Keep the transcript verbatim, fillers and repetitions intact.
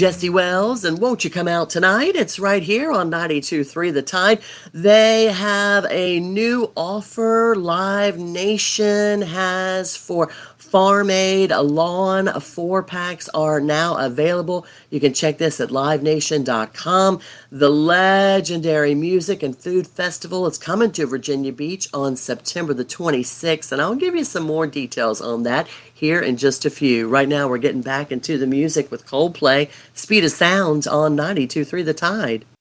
Jesse Wells, and won't you come out tonight? It's right here on ninety-two point three The Tide. They have a new offer Live Nation has for Farm Aid lawn. Four packs are now available. You can check this at live nation dot com. The legendary Music and Food Festival is coming to Virginia Beach on September the twenty-sixth, and I'll give you some more details on that here in just a few. Right now, we're getting back into the music with Coldplay. Speed of Sound on ninety-two point three The Tide.